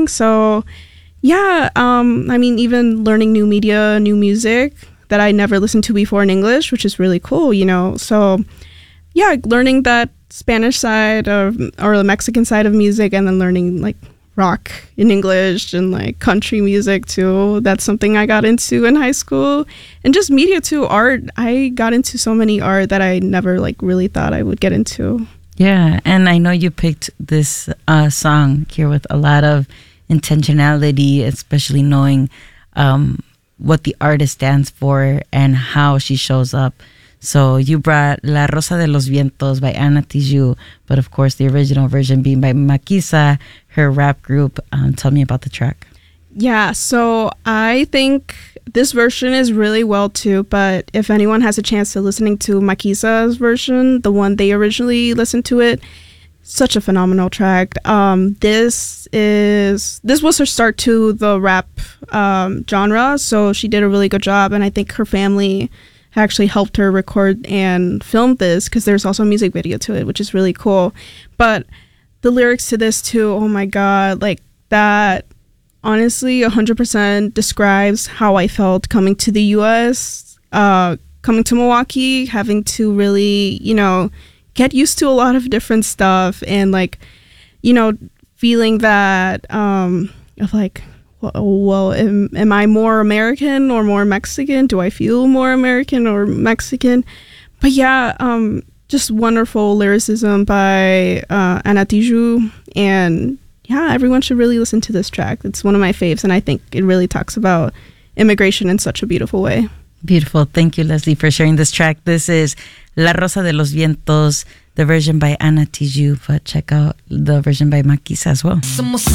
everything. So yeah, I mean, even learning new media, new music that I never listened to before in English, which is really cool, you know. So yeah, learning that Spanish side of, or the Mexican side of music, and then learning like rock in English and like country music too. That's something I got into in high school. And just media too, art. I got into so many art that I never like really thought I would get into. Yeah, and I know you picked this song here with a lot of intentionality, especially knowing what the artist stands for and how she shows up. So you brought La Rosa de los Vientos by Ana Tijoux, but of course the original version being by Maquisa, her rap group. Tell me about the track. Yeah, so I think this version is really well too, but if anyone has a chance to listening to Maquisa's version, the one they originally listened to it, such a phenomenal track. This was her start to the rap genre, so she did a really good job, and I think her family actually helped her record and film this, because there's also a music video to it, which is really cool. But the lyrics to this too, oh my god, like that honestly 100% describes how I felt coming to the US, coming to Milwaukee, having to really, you know, get used to a lot of different stuff, and like, you know, feeling that of like, well, am I more American or more Mexican? Do I feel more American or Mexican? But yeah, just wonderful lyricism by Ana Tijoux, and yeah, everyone should really listen to this track. It's one of my faves, and I think it really talks about immigration in such a beautiful way. Beautiful. Thank you, Leslie, for sharing this track. This is La Rosa de los Vientos, the version by Ana Tijoux, but check out the version by Maquisa as well.